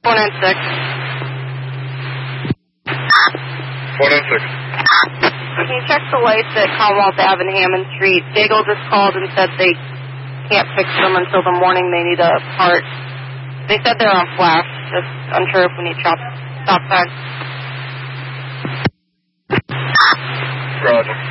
496. 496. Can you check the lights at Commonwealth Ave and Hammond Street? Daigle just called and said they can't fix them until the morning. They need a part. They said they're on flash. Just unsure if we need stop signs. Roger.